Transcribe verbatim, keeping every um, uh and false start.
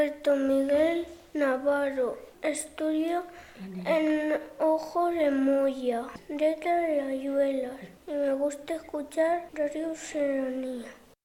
Alberto Miguel Navarro. Estudio en Ojo de Molla, de Rayuelas, y me gusta escuchar Radio Serranía.